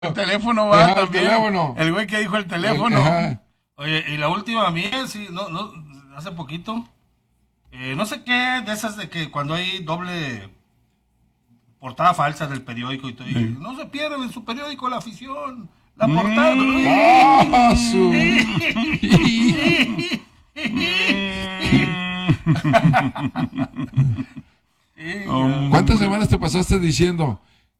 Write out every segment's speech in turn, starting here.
El teléfono va Ajá, el también. teléfono. El güey que dijo el teléfono. Ajá. Oye, y la última mía, sí, no, hace poquito, no sé qué, de esas de que cuando hay doble portada falsa del periódico y todo, y no se pierdan en su periódico La Afición, la portada. Ah, su- ¿Cuántas semanas te pasaste diciendo?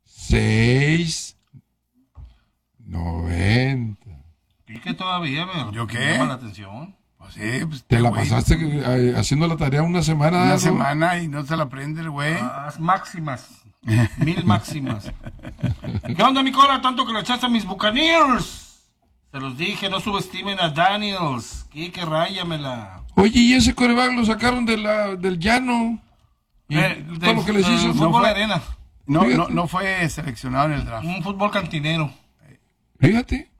6.90. ¿Y que todavía ¿Yo qué? me llama la atención? Pues sí, pues ¿Te la güey, pasaste haciendo la tarea una semana? una ¿no? semana y no se la prende el güey. Máximas. 1000 máximas. ¿Qué onda, mi cora? Tanto que le echaste a mis Buccaneers. Se los dije, no subestimen a Daniels. Quique, ráyamela. Oye, y ese coreback lo sacaron del llano. ¿Y todo lo que les hizo? Fútbol No fue- arena. No fue seleccionado en el draft. Un fútbol cantinero. Fíjate.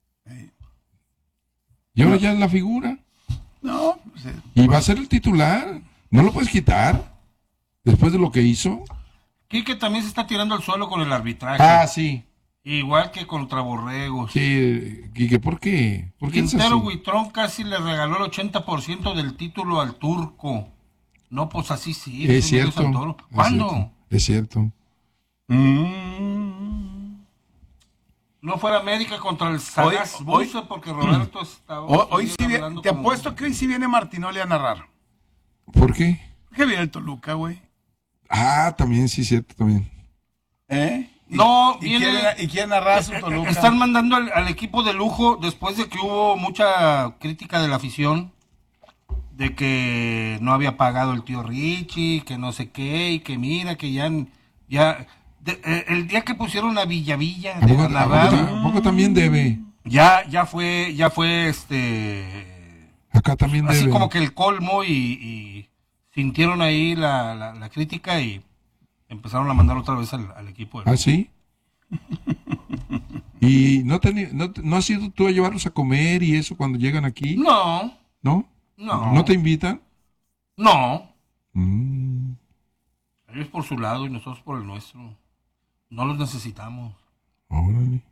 Y ahora ya es la figura. No, pues, Y va a ser el titular. No lo puedes quitar. Después de lo que hizo. Quique también se está tirando al suelo con el arbitraje. Ah, sí. Igual que contra Borregos. Sí, Quique, ¿por qué? ¿Por qué es Quintero así? Huitrón casi le regaló el 80% del título al turco. No, pues así sí. Es eso me dio cierto. Santoro. ¿Cuándo? Es cierto. No fuera América contra el Sagaz Hoy- Buse porque Roberto estaba. hoy sí viene, te apuesto que hoy sí viene Martinoli a narrar. ¿Por qué? Que viene el Toluca, güey. Ah, también, sí, cierto, también. No, y viene- quiere narrar a su Toluca. Están mandando al equipo de lujo después de que hubo mucha crítica de la afición de que no había pagado el tío Richie, que no sé qué, y que mira, que el día que pusieron a Villa ¿A poco, de narrar, ¿a poco también debe? ya fue Acá también así debe. como que el colmo y sintieron ahí la crítica y empezaron a mandar otra vez al equipo. ¿Ah, sí? ¿Y no has ido tú a llevarlos a comer y eso cuando llegan aquí? No, ¿No? no. ¿No te invitan? no. Mm. Ellos por su lado y nosotros por el nuestro. No los necesitamos. Órale.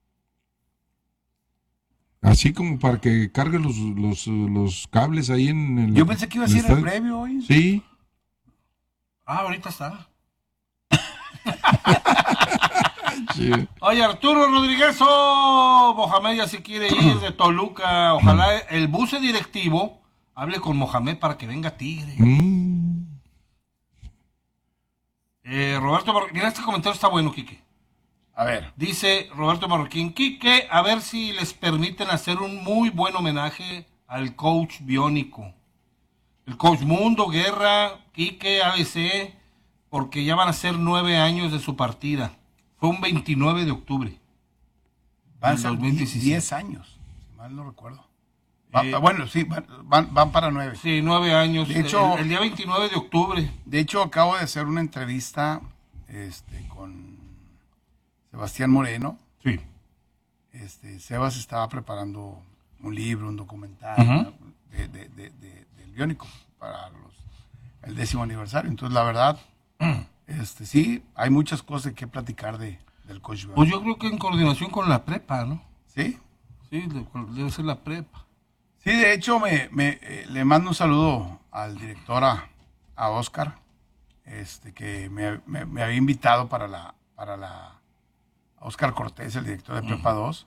Así como para que cargue los cables ahí en el... Yo pensé que iba a ser el estadio. previo hoy. Sí. Ahorita está. Sí. Oye, Arturo Rodríguez Mohamed ya se quiere ir de Toluca. Ojalá el buce directivo hable con Mohamed para que venga Tigre. Roberto Marroquín, mira, este comentario está bueno, Quique. A ver. Dice Roberto Marroquín, Quique, a ver si les permiten hacer un muy buen homenaje al coach biónico. El coach Mundo, Guerra, Quique, ABC, porque ya van a ser 9 años de su partida. Fue un 29 de octubre. Van a del ser 2017. 10 años, si mal no recuerdo. Bueno, sí, van para 9. Sí, 9 años. De hecho, el día 29 de octubre. De hecho, acabo de hacer una entrevista con Sebastián Moreno. Sí. Sebas estaba preparando un libro, un documental del biónico para el 10º aniversario. Entonces, la verdad, sí, hay muchas cosas que platicar del coach biónico. Pues yo creo que en coordinación con la prepa, ¿no? ¿Sí? Sí, debe ser la prepa. Sí, de hecho, le mando un saludo al director, a Oscar, que me había invitado para la Oscar Cortés, el director de Prepa 2.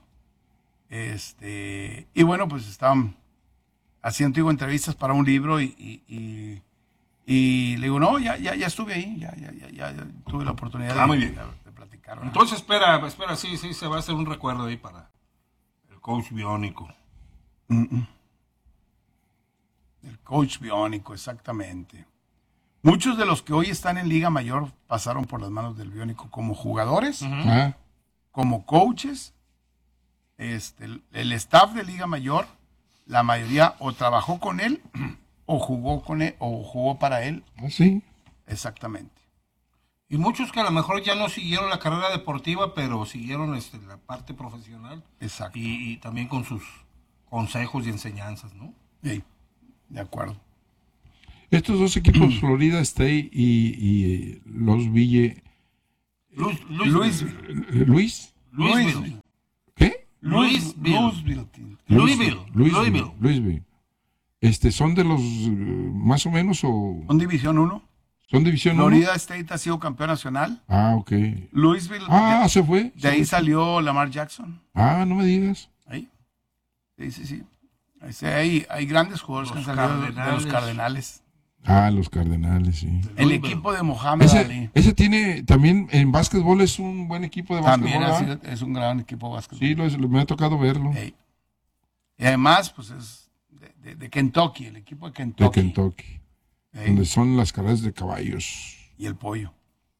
Y bueno, pues estaban haciendo entrevistas para un libro y le digo, no, ya estuve ahí, ya tuve la oportunidad muy bien. de platicar. ¿verdad? Entonces, espera, sí, se va a hacer un recuerdo ahí para el coach biónico. El coach biónico, exactamente. Muchos de los que hoy están en Liga Mayor pasaron por las manos del biónico como jugadores, Ah, como coaches. El staff de Liga Mayor, la mayoría o trabajó con él o jugó con él o jugó para él. sí. Exactamente. Y muchos que a lo mejor ya no siguieron la carrera deportiva, pero siguieron la parte profesional. Exacto. Y también con sus consejos y enseñanzas, ¿no? Sí, de acuerdo. Estos dos equipos, Florida State y los Ville... Luis. Louisville. ¿Qué? Louisville. Louisville. ¿Son de los más o menos o Son División 1. son división 1? Florida State ha sido campeón nacional. Ah, ok. Louisville, Se fue. de ahí salió Lamar Jackson. No me digas. Ahí. Sí. Hay grandes jugadores que han salido de los Cardenales. Los Cardenales, sí. El equipo de Mohamed Ali. Ese tiene, también en básquetbol es un buen equipo de básquetbol. También es un gran equipo de básquetbol. Sí, me ha tocado verlo. Ey. Y además, pues es de Kentucky, el equipo de Kentucky. De Kentucky. Ey. Donde son las carreras de caballos. Y el pollo.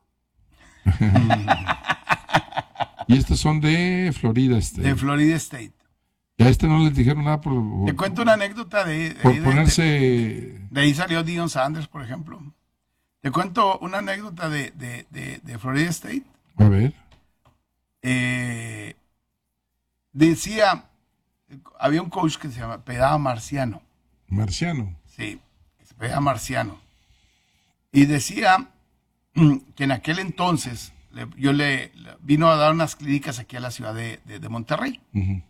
Y estos son de Florida State. De Florida State. Y a no les dijeron nada por Te cuento una anécdota por ponerse... De ahí salió Deion Sanders, por ejemplo. Te cuento una anécdota de Florida State. A ver. Decía, había un coach que se pedaba Marciano. Marciano. Sí, que se pedaba Marciano. Y decía que en aquel entonces vino a dar unas clínicas aquí a la ciudad de Monterrey. Uh-huh.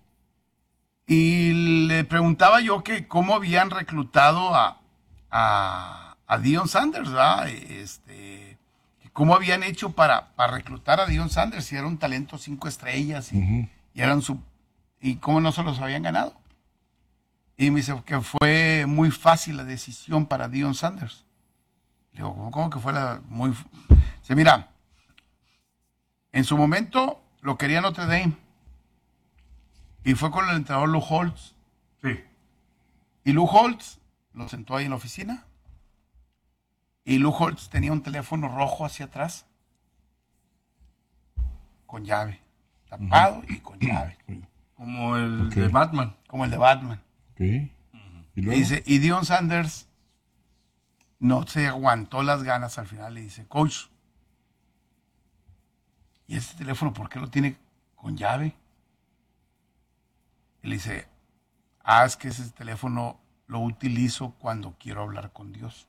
Y le preguntaba yo que cómo habían reclutado a Deion Sanders, ¿verdad? Cómo habían hecho para reclutar a Deion Sanders, si era un talento 5 estrellas Uh-huh. y cómo no se los habían ganado. Y me dice que fue muy fácil la decisión para Deion Sanders. Le digo, ¿cómo que fue Dice, mira, en su momento lo quería Notre Dame. Y fue con el entrenador Lou Holtz. Sí. Y Lou Holtz lo sentó ahí en la oficina. Y Lou Holtz tenía un teléfono rojo hacia atrás. Con llave. Tapado y con llave. Como el de Batman. Como el de Batman. Okay. ¿Y luego? Dice, y Deion Sanders no se aguantó las ganas al final. Le dice, coach, ¿y ese teléfono por qué lo tiene con llave? Y le dice, es que ese teléfono lo utilizo cuando quiero hablar con Dios.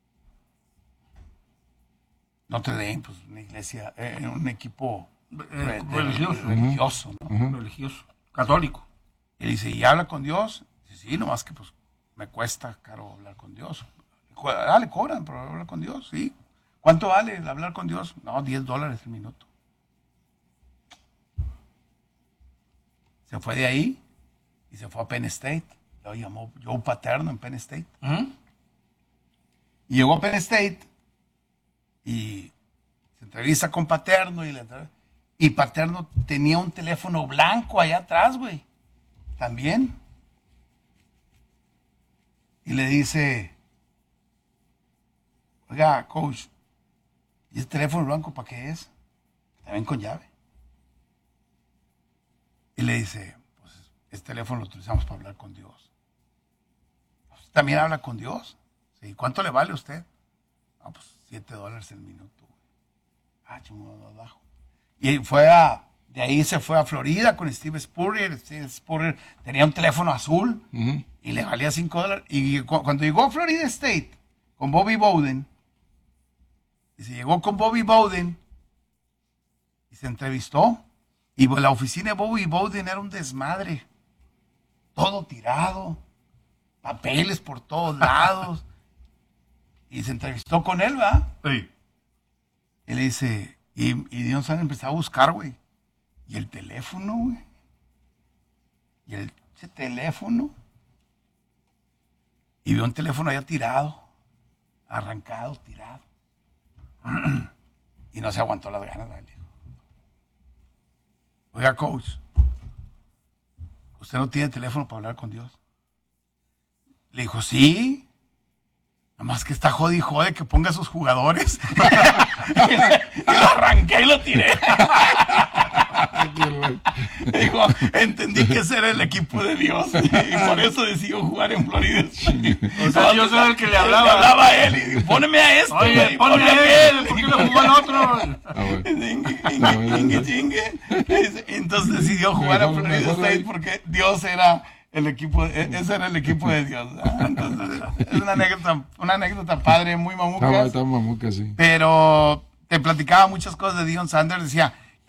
Notre Dame, pues una iglesia, un equipo religioso, ¿no? Uh-huh. Religioso, católico. Y le dice, ¿y habla con Dios? Dice, sí, nomás que pues me cuesta caro hablar con Dios. Le cobran por hablar con Dios, sí. ¿Cuánto vale el hablar con Dios? No, $10 el minuto. Se fue de ahí y se fue a Penn State. Lo llamó Joe Paterno en Penn State. Y llegó a Penn State y se entrevista con Paterno y Paterno tenía un teléfono blanco allá atrás, güey. También. Y le dice, oiga, coach, ¿y ese teléfono blanco para qué es? También con llave. Y le dice, pues este teléfono lo utilizamos para hablar con Dios. ¿Usted también habla con Dios? Sí. ¿Cuánto le vale a usted? Pues $7 el minuto. Chingo, bajo. Y de ahí se fue a Florida con Steve Spurrier. Steve Spurrier tenía un teléfono azul y le valía $5. Y cuando llegó a Florida State con Bobby Bowden, y se llegó con Bobby Bowden y se entrevistó. Y la oficina de Bobby Bowden era un desmadre. Todo tirado. Papeles por todos lados. Y se entrevistó con él, ¿verdad? Sí. Y le dice, y Deion Sanders empezó a buscar, güey. Y el teléfono, güey. Y ese teléfono. Y vio un teléfono allá tirado. Arrancado, tirado. Y no se aguantó las ganas, ¿vale? Oiga, coach, ¿usted no tiene teléfono para hablar con Dios? Le dijo, sí. Nada más que está jode que ponga a sus jugadores. Y lo arranqué y lo tiré. Dijo, entendí que ese era el equipo de Dios. Y por eso decidió jugar en Florida. O sea, yo soy el que le hablaba. Le hablaba a él y dijo, póneme a este. Oye, ponme a él. ¿Por qué no jugó al otro? Entonces decidió jugar a Florida State porque Dios era el equipo, ese era el equipo de Dios. Entonces, es una anécdota padre, muy mamuca. Está mamuca, sí. Pero te platicaba muchas cosas de Deion Sanders. Decía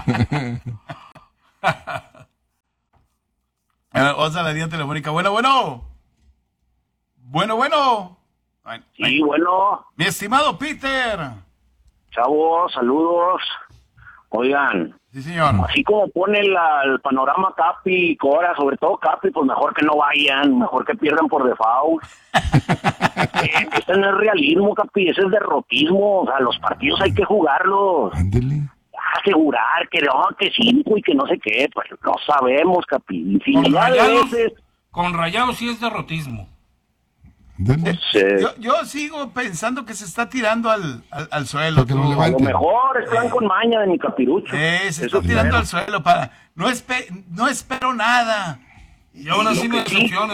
Vamos a la línea telefónica. Bueno. Sí, bueno. Mi estimado Peter. Chavos, saludos. Oigan. Sí, señor. Así como pone el panorama Capi y Cora, sobre todo Capi, pues mejor que no vayan, mejor que pierdan por default. Este no es realismo, Capi, ese es derrotismo. O sea, los partidos hay que jugarlos. Ándele. Asegurar que no, que 5 y que no sé qué, pues no sabemos, Capi. Infinidad de veces. Con Rayados sí es derrotismo. Yo sigo pensando que se está tirando al suelo. A lo mejor es plan con maña de mi capirucho. Se está tirando al suelo para no espero nada. Y aún así me decepcionan.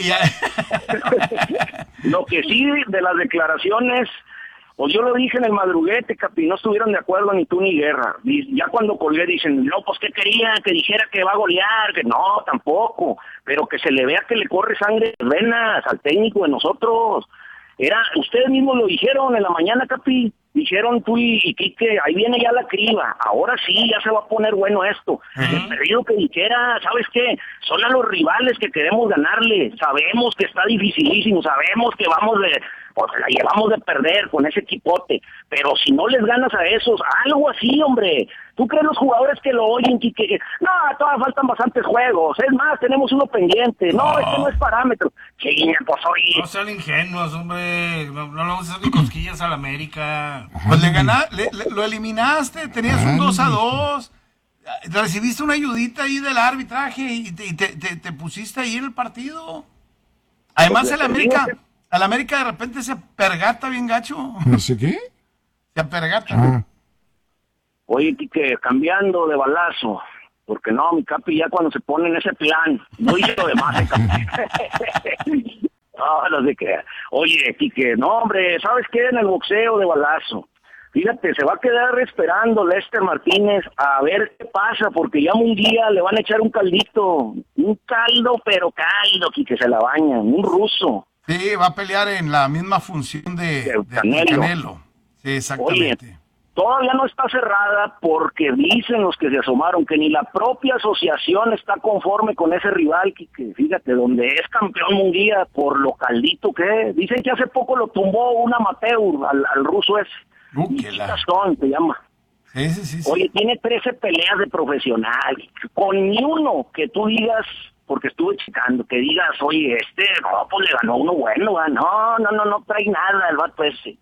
Lo que sí de las declaraciones, pues yo lo dije en el madruguete, Capi, no estuvieron de acuerdo ni tú ni Guerra. Ya cuando colgué dicen, no, pues ¿qué quería? Que dijera que va a golear, que no, tampoco, pero que se le vea que le corre sangre en las venas al técnico de nosotros. Ustedes mismos lo dijeron en la mañana, Capi, dijeron tú y Quique, ahí viene ya la criba, ahora sí, ya se va a poner bueno esto. El perdido que dijera, ¿sabes qué? Son a los rivales que queremos ganarle, sabemos que está dificilísimo, sabemos que pues la llevamos de perder con ese equipote, pero si no les ganas a esos, algo así, hombre. ¿Tú crees los jugadores que lo oyen, Quique? No, todavía faltan bastantes juegos, es más, tenemos uno pendiente, no, este no es parámetro. Sí, pues oye. No sean ingenuos, hombre, no vamos a hacer ni cosquillas al América. Pues lo eliminaste, tenías un 2-2, recibiste una ayudita ahí del arbitraje y te pusiste ahí en el partido. Además el América de repente se pergata bien gacho. ¿No sé qué? Se pergata. Oye, Quique, cambiando de balazo, porque no, mi Capi ya cuando se pone en ese plan, no hice lo demás, Capi. No sé qué. Oye, Quique, no, hombre, ¿sabes qué? En el boxeo de balazo, fíjate, se va a quedar esperando Lester Martínez a ver qué pasa, porque ya un día le van a echar un caldito, un caldo, pero caldo, Quique, se la bañan, un ruso. Sí, va a pelear en la misma función de Canelo. Sí, exactamente. Oye, todavía no está cerrada porque dicen los que se asomaron que ni la propia asociación está conforme con ese rival, que fíjate, donde es campeón mundial por lo caldito que es. Dicen que hace poco lo tumbó un amateur al ruso ese. Stone se llama. Sí. Oye, tiene 13 peleas de profesional, con ni uno que tú digas, porque estuve checando, que digas, oye, no, pues le ganó uno bueno, no trae nada el vato ese.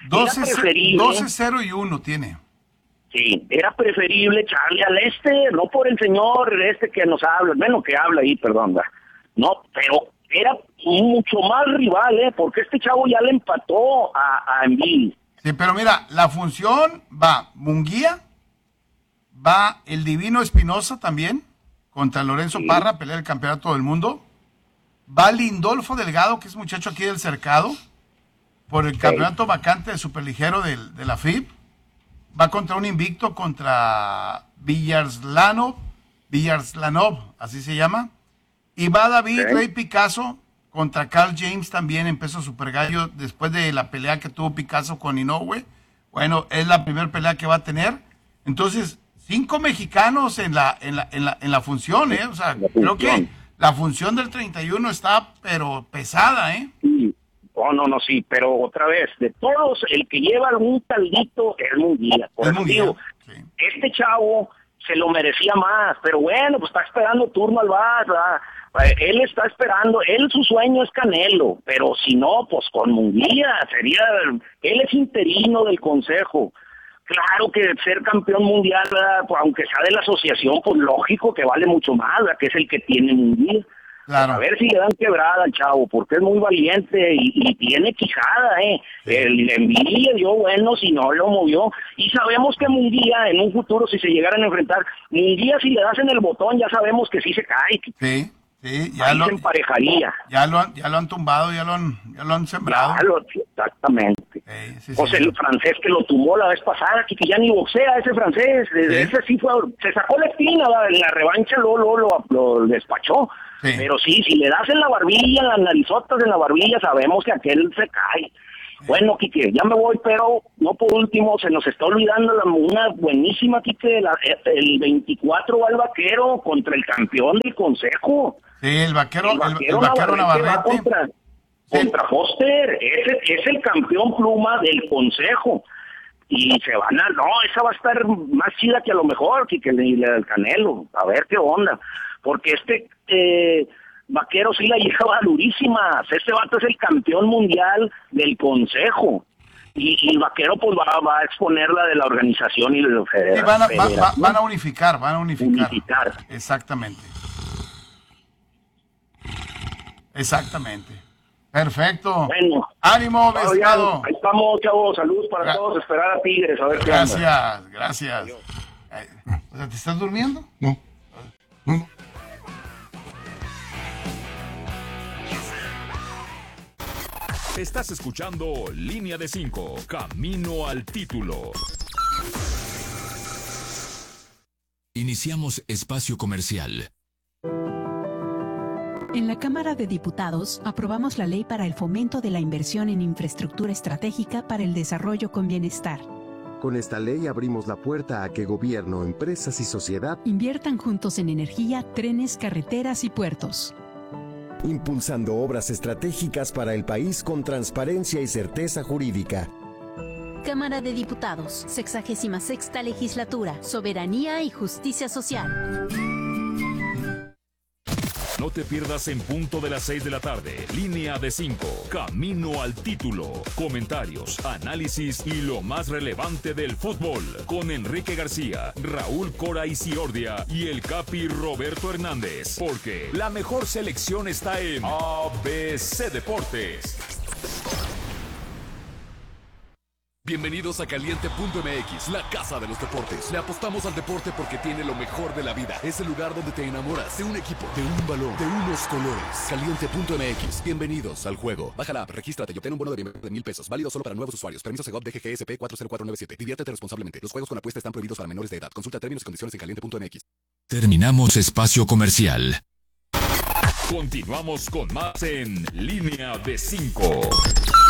12-0-1 tiene. Sí, era preferible echarle al no por el señor que nos habla, bueno, que habla ahí, perdón, no, pero era mucho más rival, porque este chavo ya le empató a Embiid. Sí, pero mira, la función va Munguía, va el Divino Espinosa también, contra Lorenzo Parra, pelea el campeonato del mundo, va Lindolfo Delgado, que es muchacho aquí del Cercado, por el campeonato vacante de superligero de la FIB, va contra un invicto contra Villarslanov, así se llama, y va David Rey Picasso contra Carl James también en peso super gallo, después de la pelea que tuvo Picasso con Inoue. Bueno, es la primera pelea que va a tener. Entonces, 5 mexicanos en la función, o sea, creo que la función del 31 está, pero pesada, Sí. No, sí, pero otra vez, de todos, el que lleva algún caldito es Munguía. Por eso digo, este chavo se lo merecía más, pero bueno, pues está esperando turno al VAR, él está esperando, su sueño es Canelo, pero si no, pues con Munguía él es interino del consejo. Claro que ser campeón mundial, pues, aunque sea de la asociación, pues lógico que vale mucho más, que es el que tiene Munguía. Claro. A ver si le dan quebrada al chavo, porque es muy valiente y tiene quijada, El Embiid le dio bueno, si no lo movió. Y sabemos que Munguía, en un futuro, si se llegaran a enfrentar, Munguía, si le das en el botón, ya sabemos que sí se cae. Sí, ya se emparejaría. Ya lo han tumbado, ya lo han sembrado. Exactamente. El francés que lo tumbó la vez pasada, que ya ni boxea ese francés, ese sí fue, se sacó la espina, en la revancha lo despachó. Sí. Pero sí, si le das en la barbilla, en las narizotas en la barbilla, sabemos que aquel se cae. Bueno, Quique, ya me voy, pero no por último, se nos está olvidando una buenísima, Quique, el 24 va el Vaquero contra el campeón del Consejo. Sí, el vaquero Navarrete. Contra Foster, es el campeón pluma del Consejo. Y se van a... No, esa va a estar más chida que a lo mejor, que la del Canelo. A ver qué onda. Porque Vaquero sí la lleva durísimas. Ese vato es el campeón mundial del Consejo. Y el Vaquero pues va a exponer la de la organización y de la federación. Sí, van a unificar. Exactamente. Perfecto. Bueno. Ánimo, estimado. Ahí estamos, chavos. Saludos para todos. Esperar a Tigres, a ver qué onda. Gracias. O sea, ¿te estás durmiendo? No. Estás escuchando Línea de 5, Camino al Título. Iniciamos espacio comercial. En la Cámara de Diputados aprobamos la ley para el fomento de la inversión en infraestructura estratégica para el desarrollo con bienestar. Con esta ley abrimos la puerta a que gobierno, empresas y sociedad inviertan juntos en energía, trenes, carreteras y puertos. Impulsando obras estratégicas para el país con transparencia y certeza jurídica. Cámara de Diputados, 66ª Legislatura, Soberanía y Justicia Social. No te pierdas en punto de las 6 de la tarde. Línea de 5. Camino al Título. Comentarios, análisis y lo más relevante del fútbol. Con Enrique García, Raúl Cora Isiordia y el Capi Roberto Hernández. Porque la mejor selección está en ABC Deportes. Bienvenidos a Caliente.mx, la casa de los deportes. Le apostamos al deporte porque tiene lo mejor de la vida. Es el lugar donde te enamoras de un equipo, de un balón, de unos colores. Caliente.mx, bienvenidos al juego. Baja la app, regístrate y obtén un bono de bienvenida de $1,000. Válido solo para nuevos usuarios. Permiso Segov DGGSP 40497. Diviértete responsablemente. Los juegos con apuesta están prohibidos para menores de edad. Consulta términos y condiciones en Caliente.mx. Terminamos espacio comercial. Continuamos con más en Línea de 5.